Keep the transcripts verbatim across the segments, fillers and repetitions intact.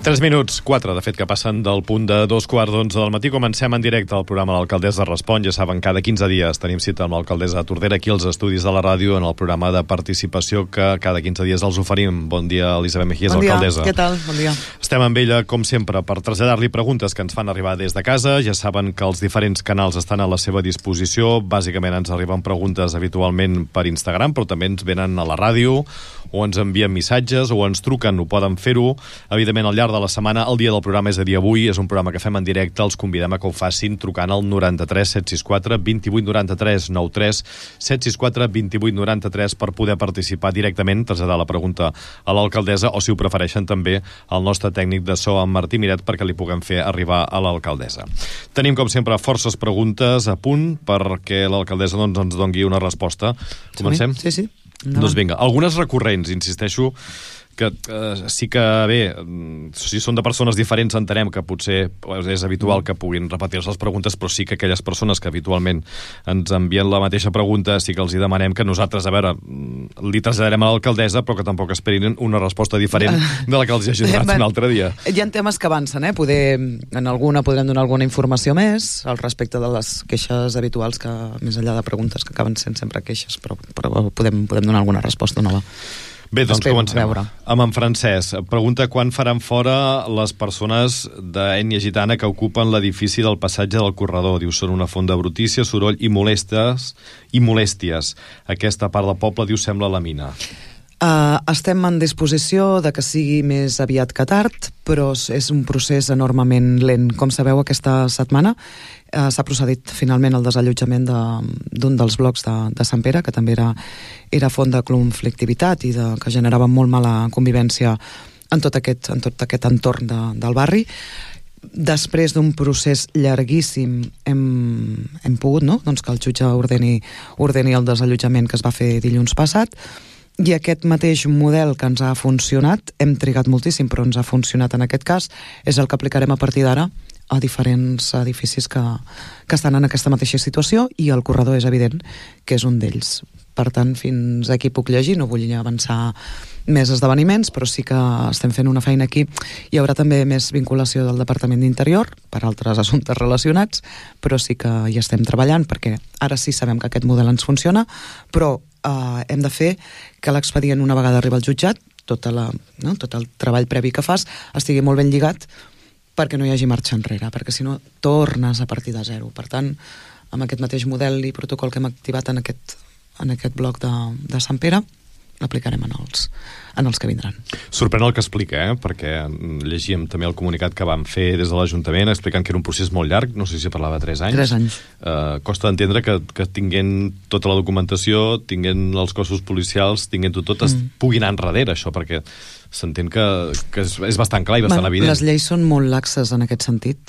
Tres minuts, quatre, de fet, que passen del punt de dos quarts d'onze del matí. Comencem en directe el programa L'Alcaldessa Respon. Ja saben, cada quinze dies tenim cita amb l'alcaldessa de Tordera aquí als estudis de la ràdio en el programa de participació que cada quinze dies els oferim. Bon dia, Elisabet Mejías, bon dia. alcaldessa. Què tal? Bon dia. Estem amb ella, com sempre, per traslladar-li preguntes que ens fan arribar des de casa. Ja saben que els diferents canals estan a la seva disposició. Bàsicament ens arriben preguntes habitualment per Instagram, però també ens venen a la ràdio, o ens envien missatges, o ens truquen, ho poden fer-ho. Evidentment, al llarg de la setmana, el dia del programa és a dir avui, és un programa que fem en directe, els convidem a que ho facin trucant al noranta-tres set sis quatre vint vuit noranta-tres noranta-tres set sis quatre vint vuit noranta-tres per poder participar directament, traslladar la pregunta a l'alcaldessa, o si ho prefereixen també al nostre tècnic de so, en Martí Miret, perquè li puguem fer arribar a l'alcaldessa. Tenim, com sempre, forces preguntes a punt perquè l'alcaldessa doncs, ens doni una resposta. Comencem? Sí, sí. No. Doncs vinga, algunes recurrents, insisteixo, que eh, sí que bé, si són de persones diferents entenem que potser és habitual que puguin repetir-se les preguntes, però sí que aquelles persones que habitualment ens envien la mateixa pregunta sí que els hi demanem que nosaltres, a veure, li traslladarem a l'alcaldessa, però que tampoc esperin una resposta diferent de la que els hi hagi donat un altre dia. Hi ha temes que avancen, eh? Poder, en alguna podrem donar alguna informació més al respecte de les queixes habituals, que més enllà de preguntes que acaben sent sempre queixes, però, però podem, podem donar alguna resposta nova. Bé, doncs Espero, comencem. Amb en Francesc. Pregunta quan faran fora les persones d'ètnia gitana que ocupen l'edifici del passatge del corredor. Diu, són una font de brutícia, soroll i molestes i molèsties. Aquesta part del poble, diu, sembla la mina. Uh, estem en disposició de que sigui més aviat que tard, però és un procés enormement lent. Com sabeu, aquesta setmana uh, s'ha procedit finalment al desallotjament d'un de, dels blocs de, de Sant Pere, que també era, era font de conflictivitat i de, que generava molt mala convivència en tot aquest, en tot aquest entorn de, del barri. Després d'un procés llarguíssim hem, hem pogut, no?, doncs que el jutge ordeni, ordeni el desallotjament que es va fer dilluns passat. I aquest mateix model que ens ha funcionat, hem trigat moltíssim, però ens ha funcionat en aquest cas, és el que aplicarem a partir d'ara a diferents edificis que, que estan en aquesta mateixa situació, i el corredor és evident que és un d'ells. Per tant, fins aquí puc llegir, no vull avançar més esdeveniments, però sí que estem fent una feina aquí. Hi haurà també més vinculació del Departament d'Interior per altres assumptes relacionats, però sí que hi estem treballant, perquè ara sí sabem que aquest model ens funciona, però Uh, hem de fer que l'expedient, una vegada arriba al jutjat, tota la, no, tot el treball previ que fas estigui molt ben lligat perquè no hi hagi marxa enrere, perquè si no tornes a partir de zero. Per tant, amb aquest mateix model i protocol que hem activat en aquest, en aquest bloc de, de Sant Pere, l'aplicarem en els, en els que vindran. Sorprèn el que explica, eh? Perquè llegíem també el comunicat que vam fer des de l'Ajuntament explicant que era un procés molt llarg, no sé si parlava de tres anys. Tres anys. Uh, costa d'entendre que, que tinguent tota la documentació, tinguent els cossos policials, tinguent-ho tot, mm. es pugui anar enrere, això, perquè s'entén que, que és, és bastant clar i bastant bueno, evident. Les lleis són molt laxes en aquest sentit,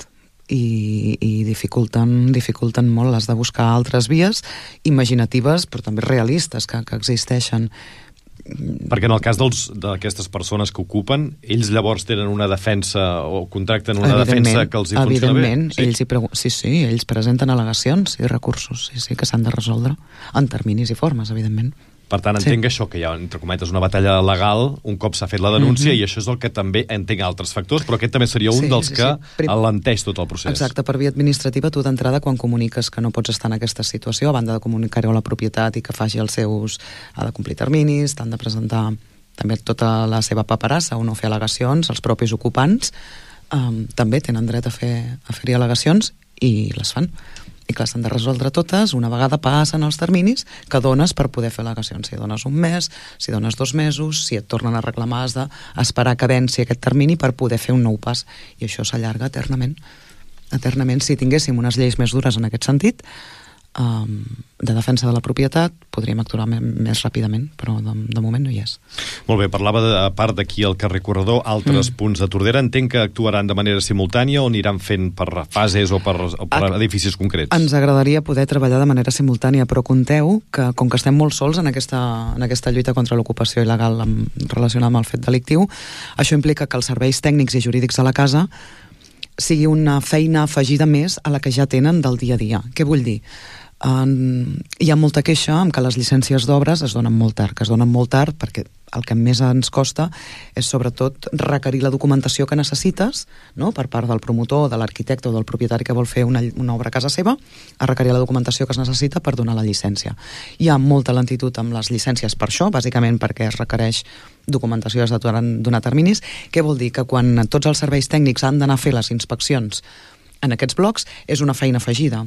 i, i dificulten, dificulten molt. Has de buscar altres vies imaginatives, però també realistes, que, que existeixen. Perquè en el cas d'aquestes persones que ocupen, ells llavors tenen una defensa o contracten una defensa que els hi funciona bé? Evidentment, sí? Ells hi pregu- sí, sí, ells presenten al·legacions i recursos, sí, sí, que s'han de resoldre en terminis i formes, evidentment. Per tant, entenc sí. Això, que hi ha, entre cometes, una batalla legal un cop s'ha fet la denúncia, mm-hmm. i això és el que també entenc altres factors, però aquest també seria un sí, dels sí, que sí. Prim... alenteix tot el procés. Exacte, per via administrativa, tu d'entrada, quan comuniques que no pots estar en aquesta situació, a banda de comunicar-ho a la propietat i que faci els seus... ha de complir terminis, t'han de presentar també tota la seva paperassa o no fer al·legacions, els propis ocupants um, també tenen dret a fer a fer-hi al·legacions i les fan. I clar, s'han de resoldre totes, una vegada passen els terminis que dones per poder fer al·legacions. Si dones un mes, si dones dos mesos, si et tornen a reclamar, has d'esperar que venci aquest termini per poder fer un nou pas. I això s'allarga eternament. Eternament, si tinguéssim unes lleis més dures en aquest sentit, um, de defensa de la propietat, podríem actuar més ràpidament, però de, de moment no hi és. Molt bé, parlava de, a part d'aquí el carrer Corredor, altres mm. punts de Tordera. Entenc que actuaran de manera simultània o aniran fent per fases o per, o per edificis concrets? Ens agradaria poder treballar de manera simultània, però compteu que, com que estem molt sols en aquesta, en aquesta lluita contra l'ocupació il·legal amb, relacionada amb el fet delictiu, això implica que els serveis tècnics i jurídics de la casa sigui una feina afegida més a la que ja tenen del dia a dia. Què vull dir? Uh, hi ha molta queixa amb que les llicències d'obres es donen molt tard, que es donen molt tard perquè el que més ens costa és sobretot requerir la documentació que necessites, no?, per part del promotor, de l'arquitecte o del propietari que vol fer una, una obra a casa seva, a requerir la documentació que es necessita per donar la llicència. Hi ha molta lentitud amb les llicències per això, bàsicament perquè es requereix documentació de donar terminis. Què vol dir? Que quan tots els serveis tècnics han d'anar a fer les inspeccions en aquests blocs és una feina afegida.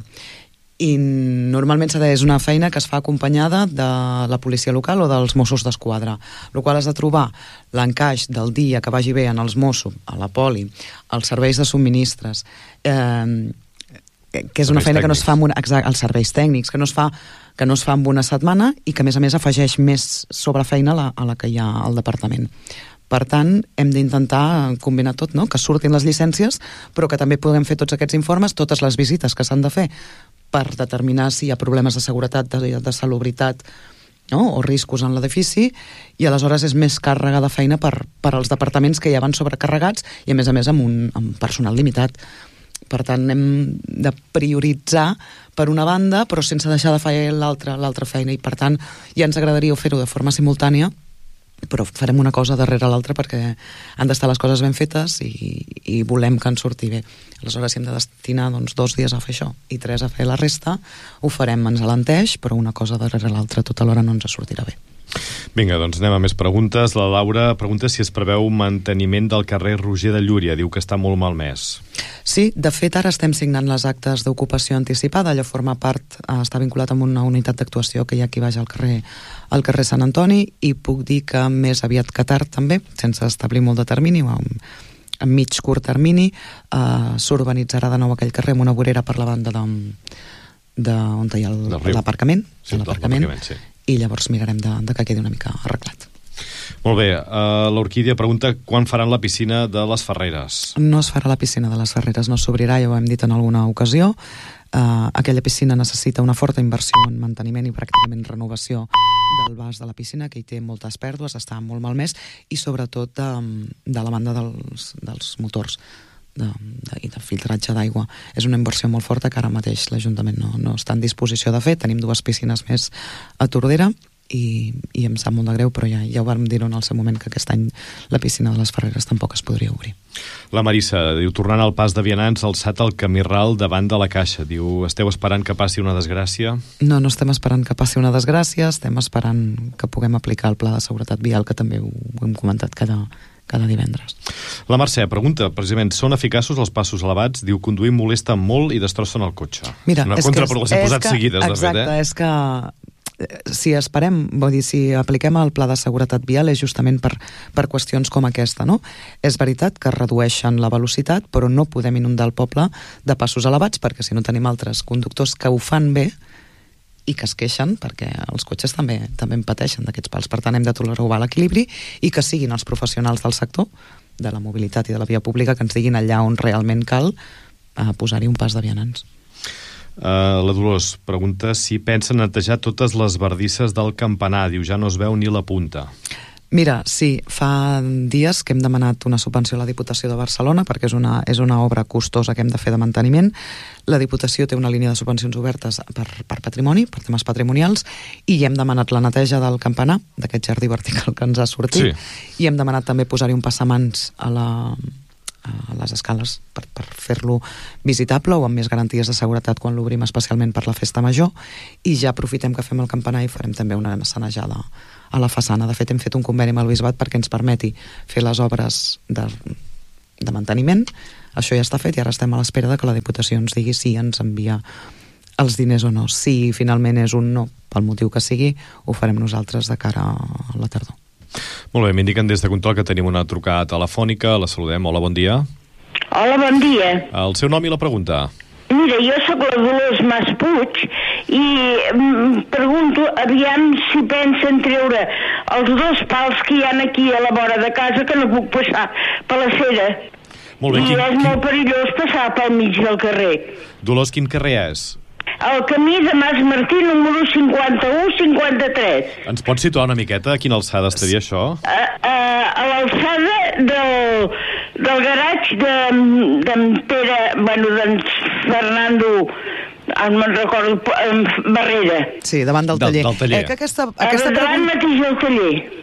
I normalment és una feina que es fa acompanyada de la policia local o dels Mossos d'Esquadra, el qual has de trobar l'encaix del dia que vagi bé en els Mossos, a la poli, als serveis de subministres, eh, que és una feina que no es fa amb una, exacte, els serveis tècnics, que no es fa que no es fa en una setmana i que a més a més afegeix més sobrefeina a la, a la que hi ha al departament. Per tant, hem d'intentar combinar tot, no?, que surtin les llicències, però que també puguem fer tots aquests informes, totes les visites que s'han de fer per determinar si hi ha problemes de seguretat, de, de salubritat, no?, o riscos en l'edifici, i aleshores és més càrrega de feina per, per als departaments que ja van sobrecarregats i a més a més amb un amb personal limitat. Per tant, hem de prioritzar per una banda, però sense deixar de fer l'altra l'altra feina, i per tant ja ens agradaria fer-ho de forma simultània, però farem una cosa darrere l'altra perquè han d'estar les coses ben fetes i, i volem que ens surti bé. Aleshores, si hem de destinar doncs, dos dies a fer això i tres a fer la resta, ho farem, ens alenteix, però una cosa darrere l'altra tota l'hora no ens sortirà bé. Vinga, doncs anem a més preguntes. La Laura pregunta si es preveu manteniment del carrer Roger de Llúria. Diu que està molt malmès. Sí, de fet ara estem signant les actes d'ocupació anticipada. Allò forma part, eh, està vinculat amb una unitat d'actuació que hi ha aquí baix al carrer, al carrer Sant Antoni, i puc dir que més aviat que tard també, sense establir molt de termini, o amb, amb mig curt termini, eh, s'urbanitzarà de nou aquell carrer amb una vorera per la banda de, de, on hi ha l'aparcament, sí, l'aparcament, sí. I llavors mirarem de, de que quedi una mica arreglat. Molt bé, uh, l'Orquídia pregunta quan faran la piscina de les Ferreres. No es farà la piscina de les Ferreres, no s'obrirà, ja ho hem dit en alguna ocasió. Uh, aquella piscina necessita una forta inversió en manteniment i pràcticament renovació del vas de la piscina, que hi té moltes pèrdues, està molt malmès, i sobretot de, de la banda dels, dels motors de, de, i del filtratge d'aigua. És una inversió molt forta que ara mateix l'Ajuntament no, no està en disposició de fer. Tenim dues piscines més a Tordera i, i em sap molt de greu, però ja, ja ho vam dir en el seu moment que aquest any la piscina de les Ferreres tampoc es podria obrir. La Marissa diu, tornant al pas de vianants, alçat el camí ral davant de la caixa. Diu, esteu esperant que passi una desgràcia? No, no estem esperant que passi una desgràcia, estem esperant que puguem aplicar el pla de seguretat vial, que també ho, ho hem comentat cada, cada divendres. La Mercè pregunta, precisament, són eficaços els passos elevats? Diu, conduir molesta molt i destrossen el cotxe. Mira, una és contra que, per les he posat que, seguides, exacte, de fet, eh? És que si esperem, vull dir, si apliquem el pla de seguretat vial és justament per, per qüestions com aquesta, no? És veritat que redueixen la velocitat, però no podem inundar el poble de passos elevats, perquè si no tenim altres conductors que ho fan bé i que es queixen, perquè els cotxes també també en pateixen d'aquests pals. Per tant, hem de trobar l'equilibri i que siguin els professionals del sector de la mobilitat i de la via pública que ens diguin allà on realment cal eh, posar-hi un pas de vianants. Uh, la Dolors pregunta si pensa netejar totes les bardisses del campanar. Diu, ja no es veu ni la punta. Mira, sí, fa dies que hem demanat una subvenció a la Diputació de Barcelona perquè és una, és una obra costosa que hem de fer de manteniment. La Diputació té una línia de subvencions obertes per, per patrimoni, per temes patrimonials, i hem demanat la neteja del campanar, d'aquest jardí vertical que ens ha sortit, sí. I hem demanat també posar-hi un passamans a la... a les escales per, per fer-lo visitable o amb més garanties de seguretat quan l'obrim, especialment per la festa major, i ja aprofitem que fem el campanar i farem també una sanejada a la façana. De fet, hem fet un conveni amb el Bisbat perquè ens permeti fer les obres de, de manteniment. Això ja està fet i ara estem a l'espera de que la Diputació ens digui si ens envia els diners o no. Si finalment és un no, pel motiu que sigui, ho farem nosaltres de cara a la tardor. Molt bé, m'indiquen des de Control que tenim una trucada telefònica. La saludem. Hola, bon dia. Hola, bon dia. El seu nom i la pregunta. Mira, jo sóc la Dolors Mas Puig i mm, pregunto, aviam si pensen treure els dos pals que hi ha aquí a la vora de casa, que no puc passar per la cera. Molt bé, I quin, és quin... molt perillós passar pel mig del carrer. Dolors, quin carrer és? El camí de Mas Martí, número cinquanta-u cinquanta-tres. Ens pots situar una miqueta? A quina alçada estaria això? A, a, a l'alçada del, del garatge de, de Pere, bueno, d'en Fernando, no me'n recordo, Barrera. Sí, davant del taller. Del, del taller. Eh, que aquesta, aquesta aquesta davant pregunta... mateix del taller.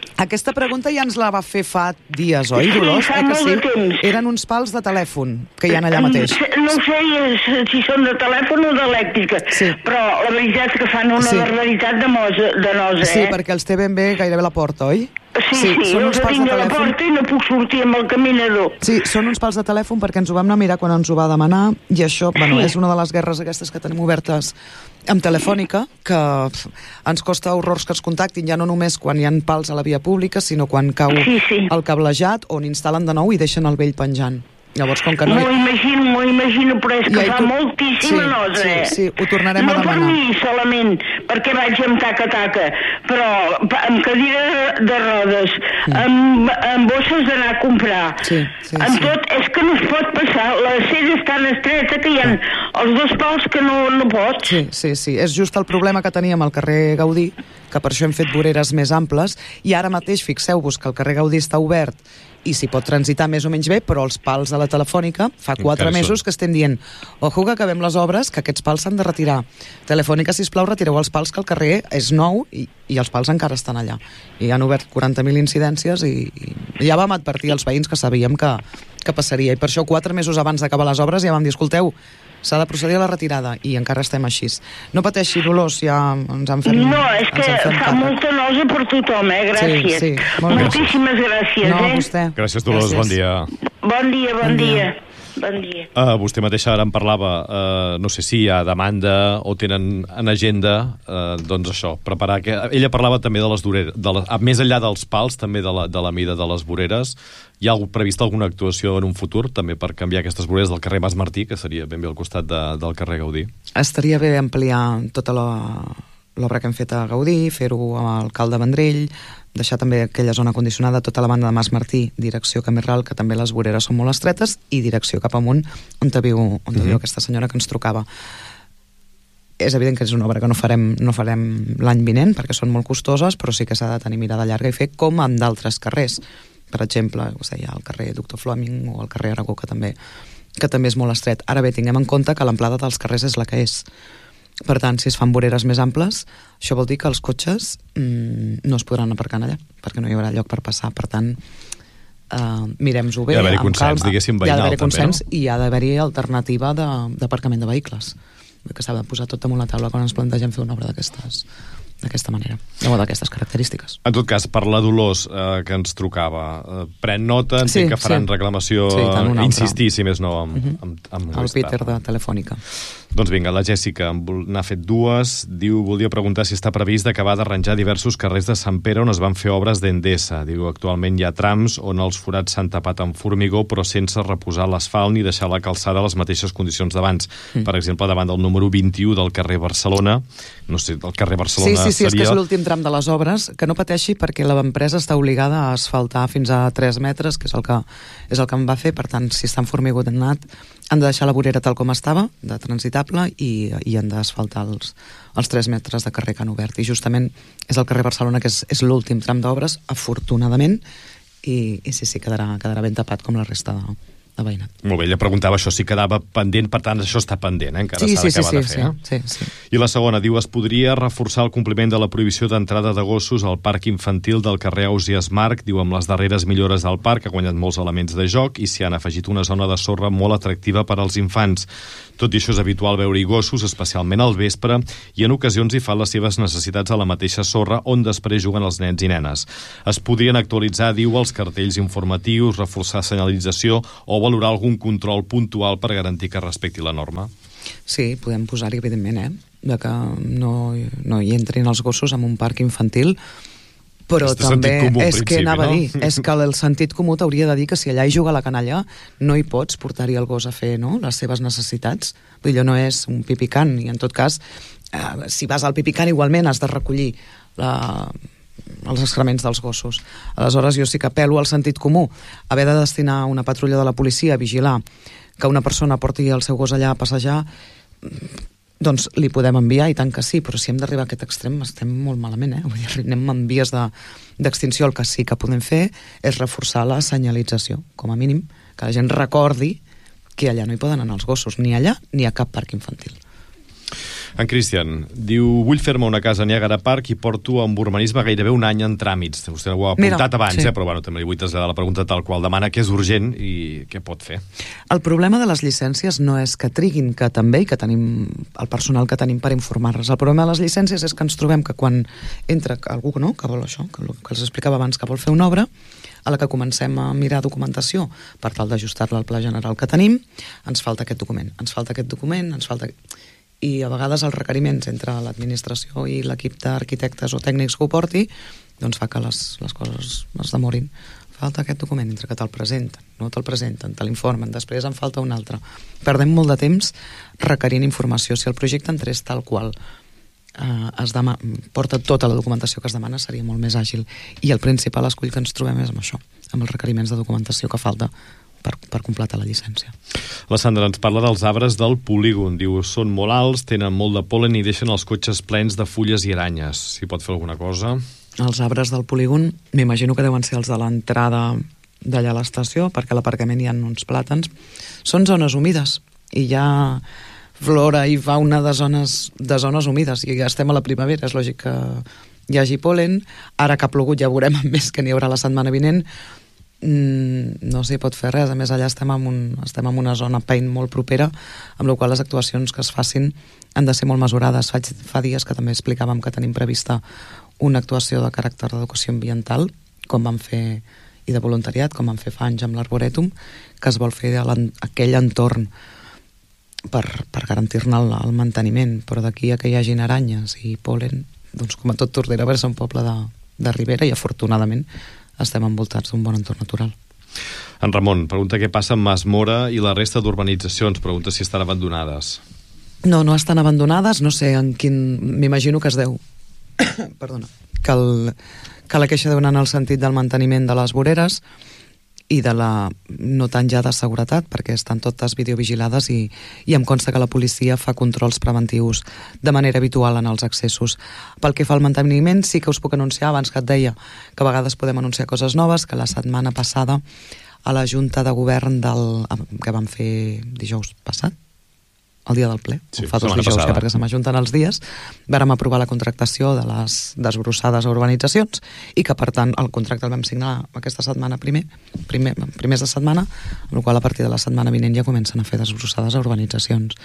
Aquesta pregunta ja ens la va fer fa dies, oi, Dolors? Sí, fa eh que molt sí? de temps. Eren uns pals de telèfon que hi ha allà mateix. No sé si són de telèfon o d'elèctrica, sí. però la veritat és que fan una sí. barbaritat de, mosa, de nosa, eh? Sí, perquè els té ben bé gairebé a la porta, oi? Sí, sí, sí, jo els tinc a la porta i no puc sortir amb el caminador. Sí, són uns pals de telèfon perquè ens ho vam anar a mirar quan ens ho va demanar i això, sí. bueno, és una de les guerres aquestes que tenim obertes amb Telefònica, que ens costa horrors que ens contactin, ja no només quan hi ha pals a la via pública, sinó quan cau sí, sí. el cablejat, on instal·len de nou i deixen el vell penjant. Llavors, com que no... M'ho imagino, m'ho imagino, però és que fa tu... moltíssima sí, nosa, sí, eh? Sí, ho tornarem no a demanar. No per mi solament, perquè vaig amb taca-taca, però amb cadira de rodes, mm. amb, amb bosses d'anar a comprar, sí, sí, amb sí. tot, és que no es pot passar, la seda és tan estreta que hi ha els dos pals que no, no pots. Sí, sí, sí, és just el problema que teníem al carrer Gaudí, que per això hem fet voreres més amples, i ara mateix fixeu-vos que el carrer Gaudí està obert i s'hi pot transitar més o menys bé, però els pals de la Telefònica fa quatre mesos que estem dient ojo que acabem les obres, que aquests pals s'han de retirar. Telefònica, sisplau, retireu els pals, que el carrer és nou i, i els pals encara estan allà. I han obert quaranta mil incidències i, i ja vam advertir als veïns que sabíem que, que passaria. I per això, quatre mesos abans d'acabar les obres, ja vam dir, escolteu, s'ha de procedir a la retirada, i encara estem així. No pateixi, Dolors, ja ens en fem No, és que fa càrrec. Molta nosa per tothom, eh? Gràcies. Sí, sí, moltíssimes gràcies, no, eh? Vostè. Gràcies, Dolors, gràcies. Bon dia. Bon dia, bon, bon dia. dia. Bon dia. Uh, vostè mateixa ara em parlava, uh, no sé si hi ha demanda o tenen en agenda, uh, doncs això, preparar... Que... Ella parlava també de les voreres, de la... més enllà dels pals, també de la, de la mida de les voreres. Hi ha prevista alguna actuació en un futur, també per canviar aquestes voreres del carrer Mas Martí, que seria ben bé al costat de, del carrer Gaudí? Estaria bé ampliar tota la... l'obra que hem fet a Gaudí, fer-ho a Alcalde Vendrell, deixar també aquella zona condicionada, tota la banda de Mas Martí, direcció Camí Ral, que també les voreres són molt estretes, i direcció cap amunt, on te viu, on te mm-hmm. viu aquesta senyora que ens trucava. És evident que és una obra que no farem, no farem l'any vinent, perquè són molt costoses, però sí que s'ha de tenir mirada llarga i fer com en d'altres carrers. Per exemple, us deia, el carrer Doctor Fleming o el carrer Aragó, que també, que també és molt estret. Ara bé, tinguem en compte que l'amplada dels carrers és la que és. Per tant, si es fan voreres més amples, això vol dir que els cotxes mmm, no es podran aparcar allà, perquè no hi haurà lloc per passar. Per tant, uh, mirem-ho bé, hi ha d'haver-hi amb consens, calma. diguéssim, Hi ha veïnal, d'haver també, consens, no? I hi ha d'haver-hi alternativa d'aparcament de, de vehicles, que s'ha de posar tot damunt la taula quan ens plantegem fer una obra d'aquestes d'aquesta manera, o d'aquestes característiques. En tot cas, per la Dolors eh, que ens trucava, eh, pren nota, entenc sí, que faran sí. reclamació, sí, insistir, si més no, amb, uh -huh. amb, amb, amb el Peter de Telefònica. Doncs vinga, la Jèssica n'ha fet dues. Diu, volia preguntar si està previst d'acabar d'arranjar diversos carrers de Sant Pere on es van fer obres d'Endesa. Diu, actualment hi ha trams on els forats s'han tapat amb formigó, però sense reposar l'asfalt ni deixar la calçada a les mateixes condicions d'abans. Mm. Per exemple, davant del número vint-i-u del carrer Barcelona, no sé, el carrer Barcelona sí, sí, sí, seria... és que és l'últim tram de les obres, que no pateixi perquè l'empresa està obligada a asfaltar fins a tres metres, que és el que, és el que em va fer. Per tant, si està en formigó anat, han de deixar la vorera tal com estava, de transitable, i, i han d'asfaltar els, els tres metres de carrer que han obert. I justament és el carrer Barcelona, que és, és l'últim tram d'obres, afortunadament, i, i sí, sí, quedarà, quedarà ben tapat com la resta de, de veïnat. Molt bé, ella preguntava això si quedava pendent, per tant, això està pendent, eh? Encara sí, s'ha sí, d'acabar sí, de sí, fer. Sí, eh? sí, sí. I la segona, diu, es podria reforçar el compliment de la prohibició d'entrada de gossos al parc infantil del carrer Ausiàs Marc, diu, amb les darreres millores del parc, ha guanyat molts elements de joc i s'hi han afegit una zona de sorra molt atractiva per als infants. Tot i això és habitual veure-hi gossos, especialment al vespre, i en ocasions hi fan les seves necessitats a la mateixa sorra on després juguen els nens i nenes. Es podrien actualitzar, diu, els cartells informatius, reforçar senyalització o valorar algun control puntual per garantir que respecti la norma. Sí, podem posar-hi, evidentment, eh? De que no, no hi entrin els gossos en un parc infantil, però Este també comú, és que anava no? a dir, és que el sentit comú t'hauria de dir que si allà hi juga la canalla no hi pots portar-hi el gos a fer, no?, les seves necessitats. Vull dir, allò no és un pipicant, i en tot cas, eh, si vas al pipicant igualment has de recollir la, els excrements dels gossos. Aleshores jo sí que apel·lo al sentit comú. Haver de destinar una patrulla de la policia a vigilar que una persona porti el seu gos allà a passejar, doncs li podem enviar, i tant que sí, però si hem d'arribar a aquest extrem estem molt malament, eh? Vull dir, anem en vies d'extinció. El que sí que podem fer és reforçar la senyalització, com a mínim, que la gent recordi que allà no hi poden anar els gossos, ni allà ni a cap parc infantil. En Cristian diu, vull fer-me una casa a Niagara Park i porto amb urbanisme gairebé un any en tràmits. Vostè ho ha apuntat Mira, abans, sí. eh? Però bueno, també li vull traslladar la pregunta tal qual demana, que és urgent i què pot fer. El problema de les llicències no és que triguin, que també, i que tenim el personal que tenim per informar-les. El problema de les llicències és que ens trobem que quan entra algú, no?, que vol això, que, que els explicava abans, que vol fer una obra, a la que comencem a mirar documentació per tal d'ajustar-la al pla general que tenim, ens falta aquest document, ens falta aquest document, ens falta... I a vegades els requeriments entre l'administració i l'equip d'arquitectes o tècnics que ho porti doncs fa que les, les coses es demorin. Falta aquest document, entre que te'l presenten, no te'l presenten, te l'informen, després en falta un altre. Perdem molt de temps requerint informació. Si el projecte entrés tal qual eh, es dema, porta tota la documentació que es demana, seria molt més àgil. I el principal escull que ens trobem és amb això, amb els requeriments de documentació que falta Per, per completar la llicència. La Sandra ens parla dels arbres del polígon. Diu, són molt alts, tenen molt de pol·len i deixen els cotxes plens de fulles i aranyes. Si pot fer alguna cosa? Els arbres del polígon, m'imagino que deuen ser els de l'entrada d'allà a l'estació, perquè a l'aparcament hi ha uns plàtans. Són zones humides i hi ha flora i fauna de zones, de zones humides i ja estem a la primavera, és lògic que hi hagi pol·len. Ara que ha plogut ja veurem més que n'hi haurà la setmana vinent. Mm, no s'hi pot fer res, a més allà estem en, un, estem en una zona paint molt propera, amb la qual les actuacions que es facin han de ser molt mesurades. Fa, fa dies que també explicàvem que tenim prevista una actuació de caràcter d'educació ambiental, com vam fer, i de voluntariat, com vam fer fa anys amb l'Arborètum, que es vol fer a aquell entorn per, per garantir-ne el, el manteniment, però d'aquí a que hi hagin aranyes i pol·len, doncs com a tot Tordera va ser un poble de, de ribera i afortunadament estem envoltats d'un bon entorn natural. En Ramon pregunta què passa amb Mas Mora i la resta d'urbanitzacions. Pregunta si estan abandonades. No, no estan abandonades. No sé en quin... M'imagino que es deu... Perdona. Que, el, que la queixa deu anar en el sentit del manteniment de les voreres i de la... no tant ja de seguretat, perquè estan totes videovigilades i, i em consta que la policia fa controls preventius de manera habitual en els accessos. Pel que fa al manteniment, sí que us puc anunciar, abans que et deia que a vegades podem anunciar coses noves, que la setmana passada a la Junta de Govern del, que vam fer dijous passat, el dia del ple, sí, fa dos dijous, ja, perquè se m'ajunten els dies, vàrem aprovar la contractació de les desbrossades a urbanitzacions i que, per tant, el contracte el vam signar aquesta setmana primer, primer primers de setmana, amb la qual a partir de la setmana vinent ja comencen a fer desbrossades a urbanitzacions.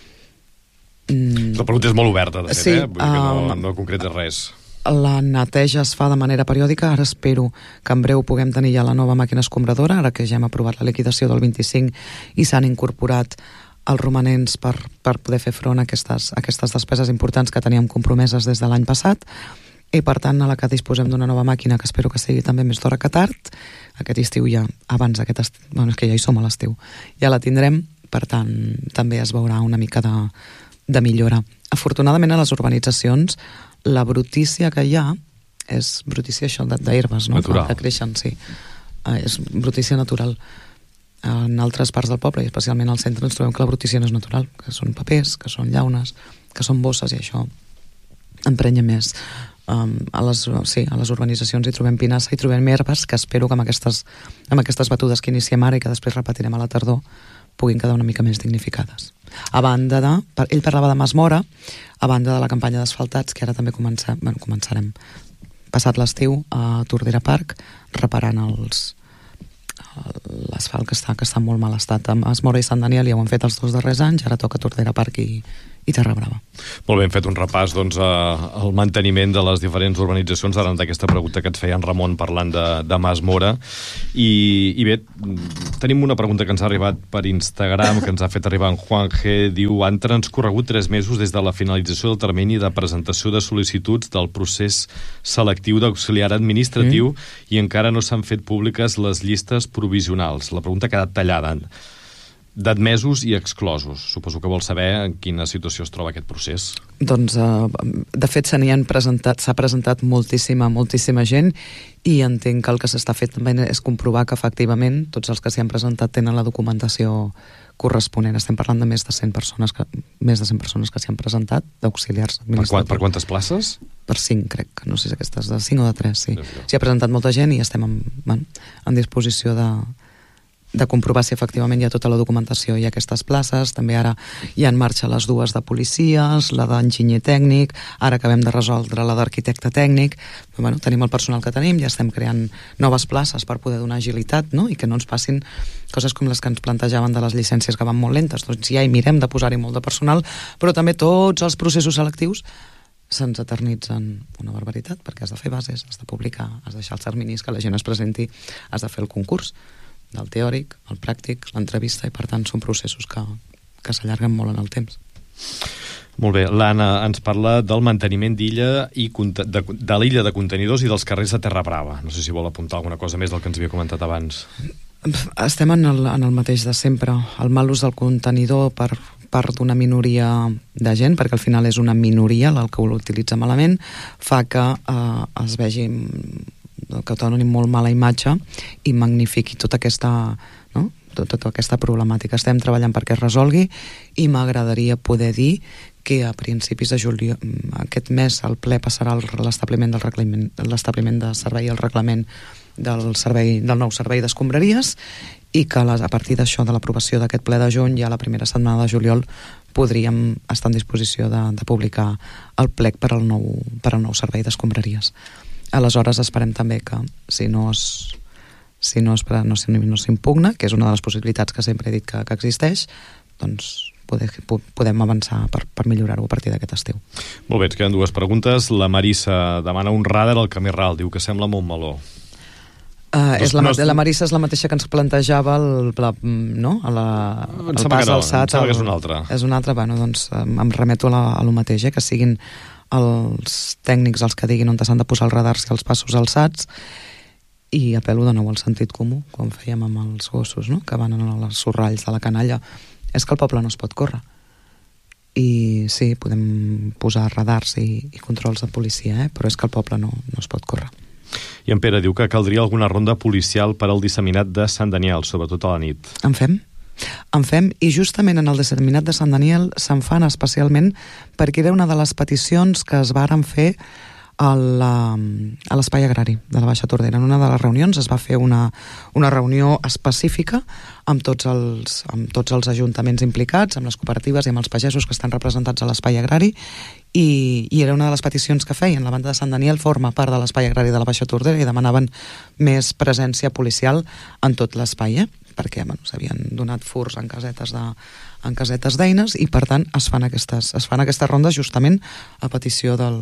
Mm. La pregunta és molt oberta, de fet, sí, eh? Vull dir que no, uh, no concreta res. La neteja es fa de manera periòdica. Ara espero que en breu puguem tenir ja la nova màquina escombradora, ara que ja hem aprovat la liquidació del vint-i-cinc i s'han incorporat els romanents per, per poder fer front a aquestes, a aquestes despeses importants que teníem compromeses des de l'any passat, i per tant a la que disposem d'una nova màquina que espero que sigui també més d'hora que tard, aquest estiu ja, abans aquest estiu, bueno, és que ja hi som a l'estiu, ja la tindrem, per tant també es veurà una mica de, de millora. Afortunadament a les urbanitzacions la brutícia que hi ha és brutícia això d'herbes, no? Natural. Que creixen, sí. Uh, és brutícia natural. En altres parts del poble, i especialment al centre, ens trobem que la brutícia no és natural, que són papers, que són llaunes, que són bosses, i això emprenya més. Um, a, les, sí, a les urbanitzacions hi trobem pinassa, hi trobem herbes, que espero que amb aquestes, amb aquestes batudes que iniciem ara i que després repetirem a la tardor puguin quedar una mica més dignificades. A banda de... Ell parlava de Mas Mora, a banda de la campanya d'asfaltats, que ara també comença, bueno, començarem passat l'estiu a Tordera Park, reparant els l'asfalt que està, que està en molt mal estat. A Mas Mora i Sant Daniel ja ho han fet els dos darrers anys, ara toca Tordera Park i, i Terra Brava. Molt bé, hem fet un repàs doncs, al manteniment de les diferents urbanitzacions arran d'aquesta pregunta que et feia en Ramon parlant de, de Mas Mora. I, I bé, tenim una pregunta que ens ha arribat per Instagram, que ens ha fet arribar en Juan G. Diu, han transcorregut tres mesos des de la finalització del termini de presentació de sol·licituds del procés selectiu d'auxiliar administratiu mm. i encara no s'han fet públiques les llistes provisionals. La pregunta ha quedat tallada. D'admesos i exclosos. Suposo que vol saber en quina situació es troba aquest procés. Doncs, uh, de fet, se n'hi han presentat, s'ha presentat moltíssima, moltíssima gent, i entenc que el que s'està fent també és comprovar que, efectivament, tots els que s'hi han presentat tenen la documentació corresponent. Estem parlant de més de cent persones que, més de cent persones que s'hi han presentat, d'auxiliars administratius. Per, per quantes places? Per cinc, crec. No sé si aquestes de cinc o de tres, sí. S'hi ha presentat molta gent i estem en, bueno, en disposició de de comprovar si efectivament hi ha tota la documentació i aquestes places. També ara hi ha en marxa les dues de policies, la d'enginyer tècnic, ara acabem de resoldre la d'arquitecte tècnic. Però, bueno, tenim el personal que tenim, ja estem creant noves places per poder donar agilitat, no? I que no ens passin coses com les que ens plantejaven de les llicències que van molt lentes. Doncs ja hi mirem de posar-hi molt de personal, però també tots els processos selectius se'ns eternitzen una barbaritat, perquè has de fer bases, has de publicar, has de deixar els terminis, que la gent es presenti, has de fer el concurs del teòric, el pràctic, l'entrevista, i per tant són processos que, que s'allarguen molt en el temps. Molt bé, l'Anna ens parla del manteniment d'illa i de, de l'illa de contenidors i dels carrers de Terra Brava. No sé si vol apuntar alguna cosa més del que ens havia comentat abans. Estem en el, en el mateix de sempre. El mal ús del contenidor per part d'una minoria de gent, perquè al final és una minoria el que ho utilitza malament, fa que eh, es vegi que doni molt mala imatge i magnifiqui tota aquesta, no? tota, tota aquesta problemàtica. Estem treballant perquè es resolgui i m'agradaria poder dir que a principis de juliol, aquest mes, el ple passarà l'establiment del reglament, l'establiment de servei, el reglament del, servei, del nou servei d'escombraries, i que les, a partir d'això, de l'aprovació d'aquest ple de juny, ja la primera setmana de juliol podríem estar en disposició de, de publicar el plec per al nou, per al nou servei d'escombraries. Aleshores esperem també que si no es, si no, es, no, no s'impugna, que és una de les possibilitats que sempre he dit que, que existeix, doncs poder, podem avançar per, per millorar-ho a partir d'aquest estiu. Molt bé, ens queden dues preguntes. La Marissa demana un radar al Camí Ral, diu que sembla Montmeló. Uh, és la, no, la Marissa és la mateixa que ens plantejava el, la, no? a la, el pas no, alçat. Em sembla que és una altra. És una altra, bueno, doncs em remeto a, la, a lo mateix, eh? Que siguin els tècnics els que diguin on s'han de posar els radars i els passos alçats, i apel·lo de nou al sentit comú, com fèiem amb els gossos, no? Que van als sorralls de la canalla. És que el poble no es pot córrer. I sí, podem posar radars i, i controls de policia, eh? Però és que el poble no, no es pot córrer. I en Pere diu que caldria alguna ronda policial per al disseminat de Sant Daniel, sobretot a la nit. En fem? En fem, i justament en el disseminat de Sant Daniel se'n fan especialment perquè era una de les peticions que es varen fer a l'espai agrari de la Baixa Tordera. En una de les reunions es va fer una, una reunió específica amb tots, els, amb tots els ajuntaments implicats, amb les cooperatives i amb els pagesos que estan representats a l'espai agrari, i, i era una de les peticions que feien. La banda de Sant Daniel forma part de l'espai agrari de la Baixa Tordera i demanaven més presència policial en tot l'espai, eh? Perquè bueno, s'havien donat furs en casetes de, en casetes d'eines, i per tant es fan aquestes, es fan aquestes rondes justament a petició del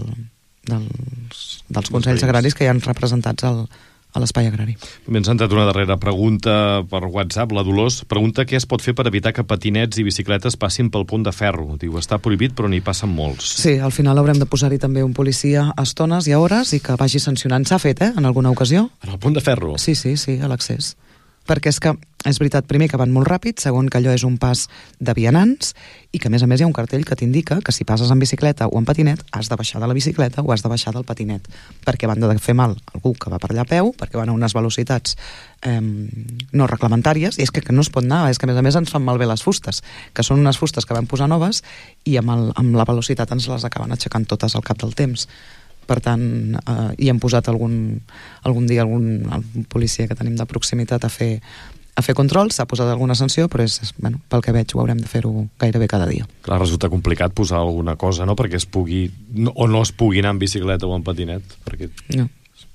dels, dels consells agraris que hi ha representats al, a l'espai agrari. També ens ha entrat una darrera pregunta per WhatsApp. La Dolors pregunta què es pot fer per evitar que patinets i bicicletes passin pel pont de ferro. Diu, està prohibit però n'hi passen molts. Sí, al final haurem de posar-hi també un policia a estones i a hores i que vagi sancionant. S'ha fet, eh, en alguna ocasió. En el pont de ferro? Sí, sí, sí, a l'accés. Perquè és que és veritat, primer, que van molt ràpid, segon, que allò és un pas de vianants, i que a més a més hi ha un cartell que t'indica que si passes en bicicleta o en patinet has de baixar de la bicicleta o has de baixar del patinet, perquè van de fer mal algú que va per allà a peu, perquè van a unes velocitats eh, no reglamentàries, i és que, que no es pot anar, és que a més a més ens fan malbé les fustes, que són unes fustes que van posar noves i amb, el, amb la velocitat ens les acaben aixecant totes al cap del temps. Per tant, eh, hi hem posat algun, algun dia algun, algun policia que tenim de proximitat a fer, a fer controls, s'ha posat alguna sanció, però és, bueno, pel que veig ho haurem de fer-ho gairebé cada dia. Clar, resulta complicat posar alguna cosa, no?, perquè es pugui, no, o no es pugui anar en bicicleta o en patinet. Perquè... No.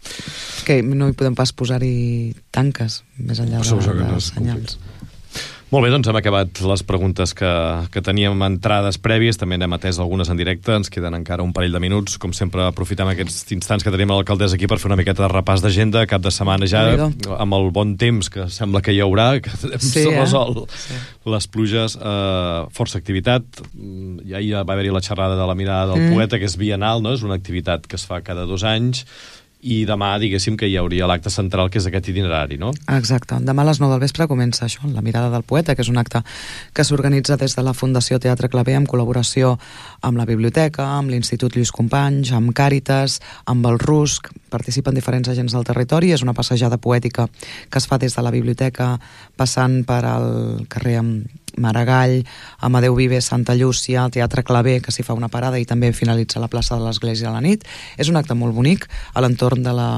Que no hi podem pas posar-hi tanques, més enllà de, de, de senyals. Molt bé, doncs hem acabat les preguntes que, que teníem entrades prèvies, també n'hem atès algunes en directe, ens queden encara un parell de minuts. Com sempre, aprofitem aquests instants que tenim a l'alcaldessa aquí per fer una miqueta de repàs d'agenda, cap de setmana ja, amb el bon temps que sembla que hi haurà, que sí, s'ha resolt eh? sí. Les pluges, eh, força activitat. Ja hi va haver-hi la xerrada de la mirada del mm. poeta, que és bienal, no? És una activitat que es fa cada dos anys, i demà, diguéssim, que hi hauria l'acte central, que és aquest itinerari, no? Exacte. Demà a les nou del vespre comença això, la mirada del poeta, que és un acte que s'organitza des de la Fundació Teatre Claver en col·laboració amb la Biblioteca, amb l'Institut Lluís Companys, amb Càritas, amb el Rusc. Participen diferents agents del territori. És una passejada poètica que es fa des de la Biblioteca, passant per al carrer Maragall, Amadeu Vives, Santa Llúcia, el Teatre Claver, que s'hi fa una parada, i també finalitza la plaça de l'Església a la nit. És un acte molt bonic a l'entorn de la,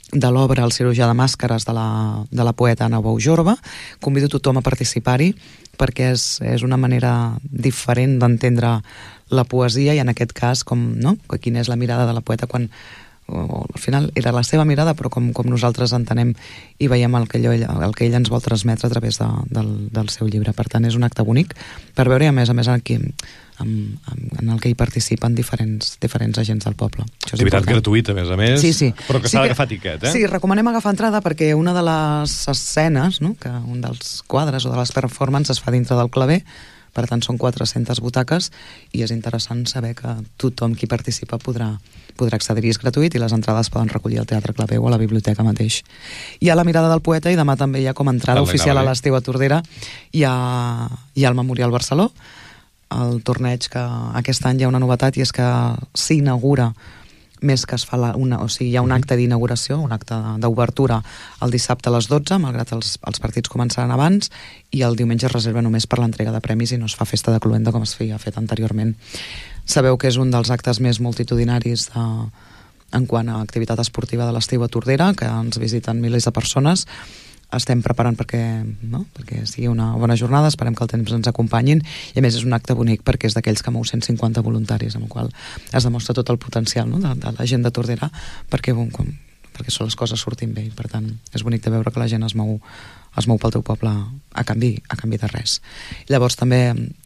de l'obra El cirurgià de màscares de la, de la poeta Anna Bou Jorba. Convido tothom a participar-hi perquè és, és una manera diferent d'entendre la poesia i en aquest cas com, no? Quina és la mirada de la poeta quan o, al final era la seva mirada però com, com nosaltres entenem i veiem el que, ell, el que ell ens vol transmetre a través de, del, del seu llibre. Per tant és un acte bonic per veure i a més a més aquí en, en el que hi participen diferents, diferents agents del poble. Activitat gratuïta, a més a més, sí, sí. però que sí s'ha que, d'agafar tiquet, eh? Sí, recomanem agafar entrada perquè una de les escenes, no? Que un dels quadres o de les performances es fa dintre del claver, per tant són quatre-centes butaques i és interessant saber que tothom qui participa podrà, podrà accedir-hi, és gratuït i les entrades poden recollir al Teatre Claver o a la biblioteca mateix. Hi ha la mirada del poeta i demà també hi ha com a entrada Dale, oficial dale. a l'Estiu a Tordera, hi ha, hi ha el Memorial Barceló, el torneig que aquest any hi ha una novetat i és que s'inaugura més que es fa la, una, o sigui, hi ha un acte d'inauguració, un acte d'obertura el dissabte a les dotze, malgrat els, els partits començaran abans, i el diumenge es reserva només per l'entrega de premis i no es fa festa de cluenda com es feia fet anteriorment. Sabeu que és un dels actes més multitudinaris de, en quant a activitat esportiva de l'Estiu a Tordera, que ens visiten milers de persones. Estem preparant perquè, no? perquè sigui una bona jornada, esperem que el temps ens acompanyin i a més és un acte bonic perquè és d'aquells que mou cent cinquanta voluntaris, amb el qual es demostra tot el potencial, no? de, de la gent de Tordera perquè, bon, com, perquè les coses surtin bé i per tant és bonic de veure que la gent es mou, es mou pel teu poble a canvi, a canvi de res. Llavors també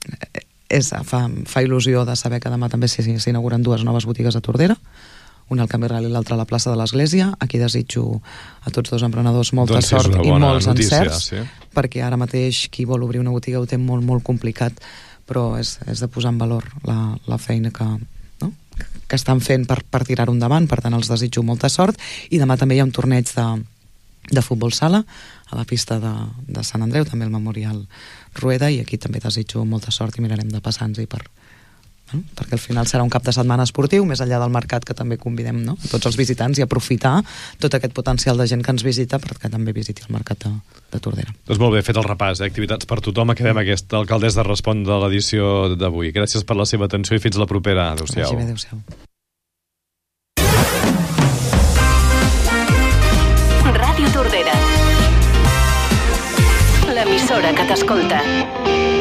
és, fa, fa il·lusió de saber que demà també s'inauguren dues noves botigues a Tordera, una al Camí Real i l'altra a la plaça de l'Església. Aquí desitjo a tots dos emprenedors molta doncs sort i molts notícia, encerts, sí. perquè ara mateix qui vol obrir una botiga ho té molt, molt complicat, però és, és de posar en valor la, la feina que, no? que estan fent per, per tirar-ho endavant, per tant els desitjo molta sort, i demà també hi ha un torneig de, de futbol sala a la pista de, de Sant Andreu, també el Memorial Rueda, i aquí també desitjo molta sort i mirarem de passar-nos-hi per perquè al final serà un cap de setmana esportiu, més enllà del mercat que també convidem, no? tots els visitants i aprofitar tot aquest potencial de gent que ens visita perquè també visiti el mercat de, de Tordera. Doncs molt bé, fet el repàs, eh? Activitats per tothom. Acabem aquesta alcaldessa respon de l'edició d'avui. Gràcies per la seva atenció i fins la propera. Adéu-siau. Vagi bé, adéu-siau. Ràdio Tordera, l'emissora que t'escolta.